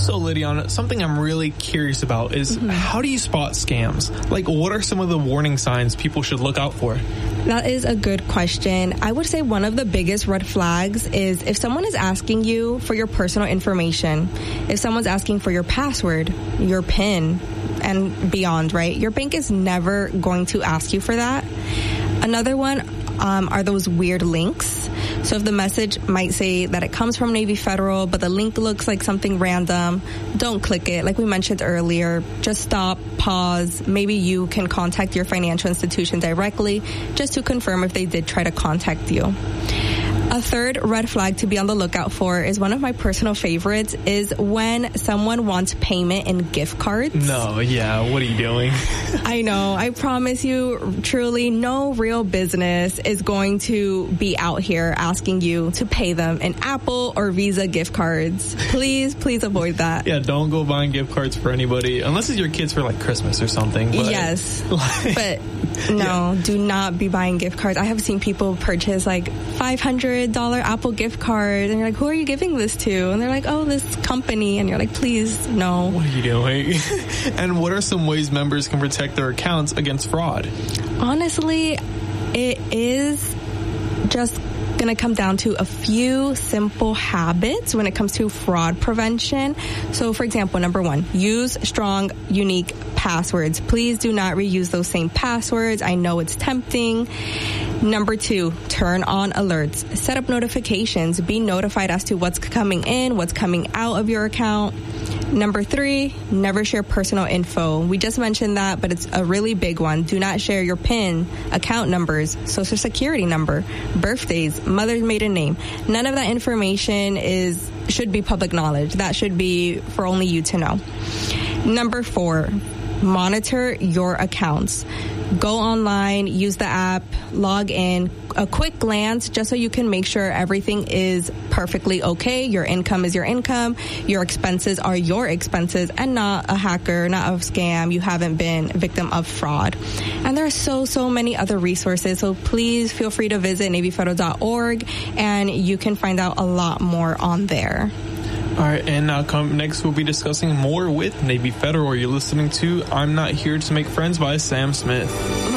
Also, Lydia, something I'm really curious about is how do you spot scams? Like, what are some of the warning signs people should look out for? That is a good question. I would say one of the biggest red flags is if someone is asking you for your personal information, if someone's asking for your password, your PIN, and beyond, right? Your bank is never going to ask you for that. Another one are those weird links. So if the message might say that it comes from Navy Federal, but the link looks like something random, don't click it. Like we mentioned earlier, just stop, pause. Maybe you can contact your financial institution directly just to confirm if they did try to contact you. A third red flag to be on the lookout for is one of my personal favorites is when someone wants payment in gift cards. No, yeah, what are you doing? I know. I promise you, truly, no real business is going to be out here asking you to pay them in Apple or Visa gift cards. Please, please avoid that. Yeah, don't go buying gift cards for anybody, unless it's your kids for like Christmas or something. But, yes, but no, do not be buying gift cards. I have seen people purchase like $500 Apple gift card, and you're like, who are you giving this to? And they're like, oh, this company. And you're like, please, no. What are you doing? And what are some ways members can protect their accounts against fraud? Honestly, it is just going to come down to a few simple habits when it comes to fraud prevention. So, for example, number one, use strong, unique passwords. Please do not reuse those same passwords. I know it's tempting. Number two, turn on alerts. Set up notifications. Be notified as to what's coming in, what's coming out of your account. Number three, never share personal info. We just mentioned that, but it's a really big one. Do not share your PIN, account numbers, social security number, birthdays, mother's maiden name. None of that information should be public knowledge. That should be for only you to know. Number four, monitor your accounts. Go online, use the app, log in, a quick glance just so you can make sure everything is perfectly okay. Your income is your income. Your expenses are your expenses and not a hacker, not a scam. You haven't been a victim of fraud. And there are so many other resources. So please feel free to visit NavyFederal.org and you can find out a lot more on there. All right, and now next we'll be discussing more with Navy Federal. You're listening to I'm Not Here to Make Friends by Sam Smith.